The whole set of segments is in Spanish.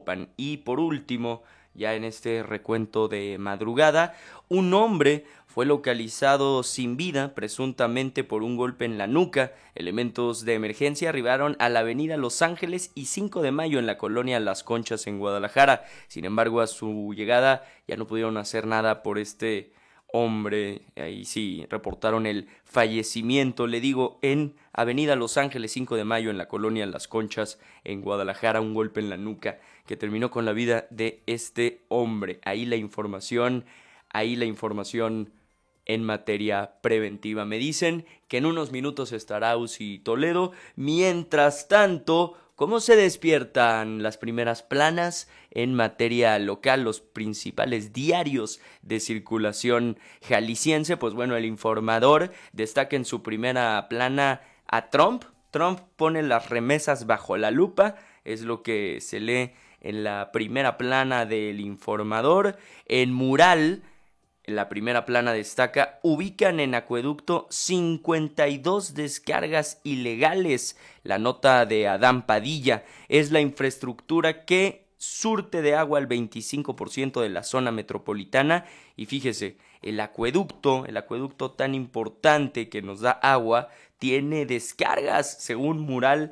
Zapopan. Y por último, ya en este recuento de madrugada, un hombre fue localizado sin vida, presuntamente por un golpe en la nuca. Elementos de emergencia arribaron a la avenida Los Ángeles y 5 de Mayo en la colonia Las Conchas en Guadalajara. Sin embargo, a su llegada ya no pudieron hacer nada por este hombre. Ahí sí reportaron el fallecimiento, le digo, en avenida Los Ángeles 5 de Mayo en la colonia Las Conchas en Guadalajara, un golpe en la nuca que terminó con la vida de este hombre. Ahí la información en materia preventiva. Me dicen que en unos minutos estará Uzi Toledo. Mientras tanto, ¿cómo se despiertan las primeras planas en materia local, los principales diarios de circulación jalisciense? Pues bueno, el Informador destaca en su primera plana a Trump. Trump pone las remesas bajo la lupa, es lo que se lee en la primera plana del Informador. En Mural, en la primera plana destaca, ubican en acueducto 52 descargas ilegales. La nota de Adán Padilla es la infraestructura que surte de agua al 25% de la zona metropolitana. Y fíjese, el acueducto tan importante que nos da agua, tiene descargas, según Mural,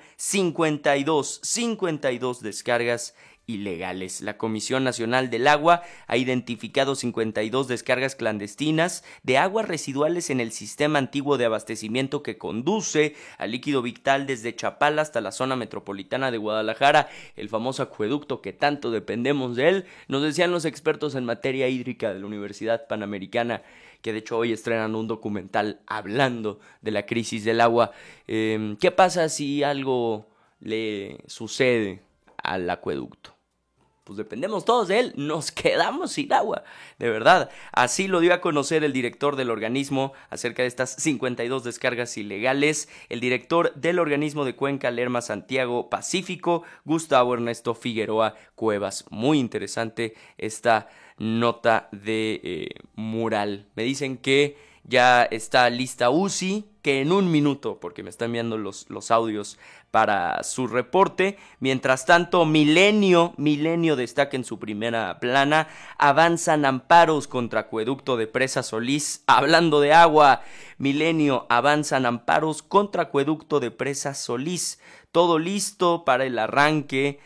52 descargas ilegales. La Comisión Nacional del Agua ha identificado 52 descargas clandestinas de aguas residuales en el sistema antiguo de abastecimiento que conduce al líquido vital desde Chapala hasta la zona metropolitana de Guadalajara, el famoso acueducto que tanto dependemos de él. Nos decían los expertos en materia hídrica de la Universidad Panamericana, que de hecho hoy estrenan un documental hablando de la crisis del agua. ¿Qué pasa si algo le sucede al acueducto? Pues dependemos todos de él, nos quedamos sin agua, de verdad. Así lo dio a conocer el director del organismo acerca de estas 52 descargas ilegales, el director del organismo de Cuenca Lerma Santiago Pacífico, Gustavo Ernesto Figueroa Cuevas. Muy interesante esta nota de Mural. Me dicen que ya está lista Uzi, que en un minuto, porque me están enviando los audios para su reporte. Mientras tanto, Milenio destaca en su primera plana, avanzan amparos contra acueducto de Presa Solís. Hablando de agua, Milenio, avanzan amparos contra acueducto de Presa Solís. Todo listo para el arranque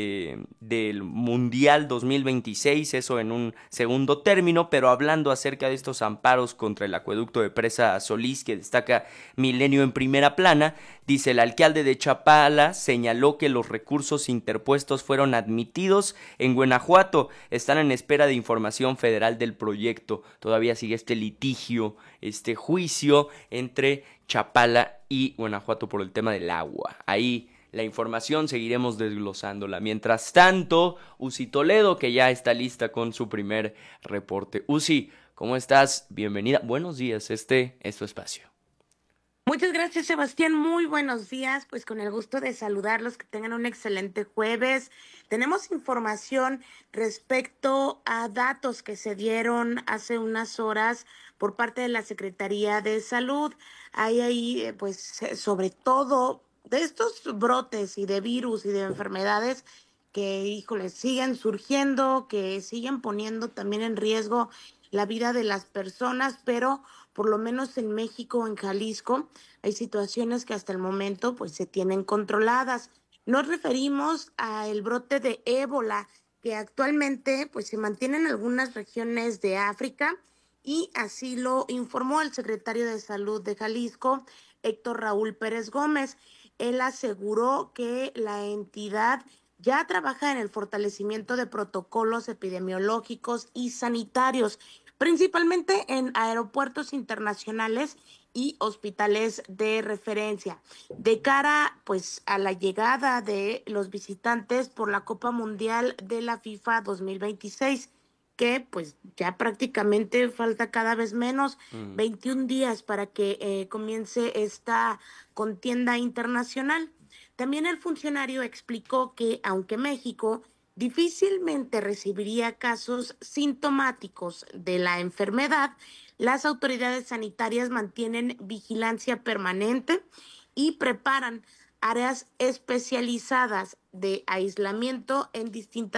del Mundial 2026, eso en un segundo término, pero hablando acerca de estos amparos contra el acueducto de Presa Solís que destaca Milenio en primera plana, dice: el alcalde de Chapala señaló que los recursos interpuestos fueron admitidos en Guanajuato, están en espera de información federal del proyecto. Todavía sigue este litigio, este juicio entre Chapala y Guanajuato por el tema del agua. Ahí la información seguiremos desglosándola. Mientras tanto, Uzi Toledo, que ya está lista con su primer reporte. Uzi, ¿cómo estás? Bienvenida. Buenos días, este es tu espacio. Muchas gracias, Sebastián. Muy buenos días. Pues con el gusto de saludarlos, que tengan un excelente jueves. Tenemos información respecto a datos que se dieron hace unas horas por parte de la Secretaría de Salud. Hay ahí, sobre todo de estos brotes y de virus y de enfermedades que, híjole, siguen surgiendo, que siguen poniendo también en riesgo la vida de las personas, pero por lo menos en México, en Jalisco, hay situaciones que hasta el momento pues se tienen controladas. Nos referimos al brote de ébola que actualmente pues se mantiene en algunas regiones de África, y así lo informó el secretario de Salud de Jalisco, Héctor Raúl Pérez Gómez. Él aseguró que la entidad ya trabaja en el fortalecimiento de protocolos epidemiológicos y sanitarios, principalmente en aeropuertos internacionales y hospitales de referencia, de cara pues a la llegada de los visitantes por la Copa Mundial de la FIFA 2026, que pues ya prácticamente falta cada vez menos, Mm. 21 días para que comience esta contienda internacional. También el funcionario explicó que aunque México difícilmente recibiría casos sintomáticos de la enfermedad, las autoridades sanitarias mantienen vigilancia permanente y preparan áreas especializadas de aislamiento en distintas